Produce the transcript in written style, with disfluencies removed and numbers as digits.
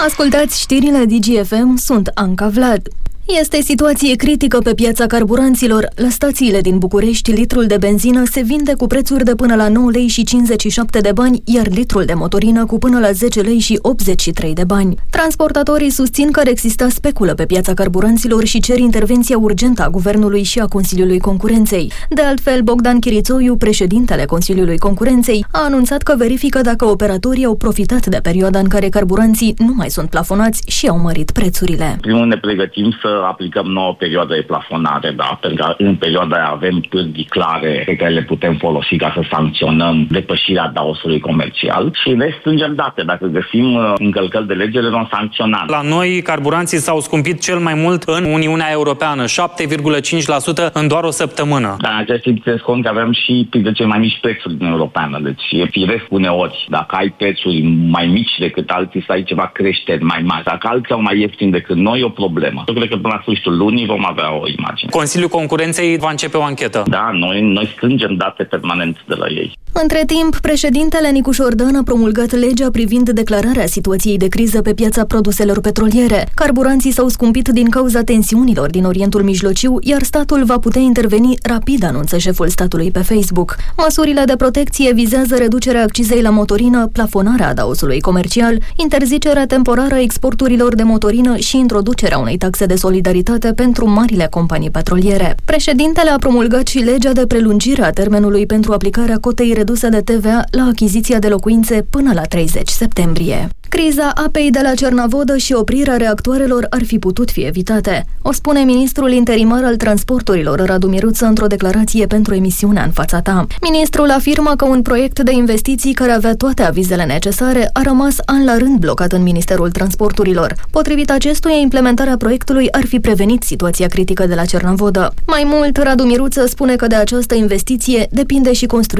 Ascultați știrile DGFM, sunt Anca Vlad. Este situație critică pe piața carburanților. La stațiile din București, litrul de benzină se vinde cu prețuri de până la 9 lei și 57 de bani, iar litrul de motorină cu până la 10 lei și 83 de bani. Transportatorii susțin că exista speculă pe piața carburanților și cer intervenția urgentă a Guvernului și a Consiliului Concurenței. De altfel, Bogdan Chirițoiu, președintele Consiliului Concurenței, a anunțat că verifică dacă operatorii au profitat de perioada în care carburanții nu mai sunt plafonați și au mărit prețurile. Primul ne pregătim să aplicăm nouă perioadă de plafonare, da? Pentru că în perioada aia avem pârghii clare pe care le putem folosi ca să sancționăm depășirea daosului comercial și ne strângem date. Dacă găsim încălcări de lege, le vom sancționa. La noi, carburanții s-au scumpit cel mai mult în Uniunea Europeană, 7,5% în doar o săptămână. Dar în acest timp ținesc cont că avem și printre cele mai mici prețuri din Europeană. Deci e firesc uneori. Dacă ai prețuri mai mici decât alții, să ai ceva creșteri mai mari. Dacă alții au mai ieftini decât noi, e o problemă. Eu cred că până la sfârșitul lunii vom avea o imagine. Consiliul Concurenței va începe o anchetă. Da, noi strângem date permanent de la ei. Între timp, președintele Nicu Șordan a promulgat legea privind declararea situației de criză pe piața produselor petroliere. Carburanții s-au scumpit din cauza tensiunilor din Orientul Mijlociu, iar statul va putea interveni rapid, anunță șeful statului pe Facebook. Măsurile de protecție vizează reducerea accizei la motorină, plafonarea adaosului comercial, interzicerea temporară a exporturilor de motorină și introducerea unei taxe de solidaritate pentru marile companii petroliere. Președintele a promulgat și legea de prelungire a termenului pentru aplicarea cotei reduse de TVA la achiziția de locuințe până la 30 septembrie. Criza apei de la Cernavodă și oprirea reactoarelor ar fi putut fi evitate, o spune ministrul interimar al transporturilor Radu Miruță într-o declarație pentru emisiunea În fața ta. Ministrul afirmă că un proiect de investiții care avea toate avizele necesare a rămas an la rând blocat în Ministerul Transporturilor. Potrivit acestuia, implementarea proiectului ar fi prevenit situația critică de la Cernavodă. Mai mult, Radu Miruță spune că de această investiție depinde și construirea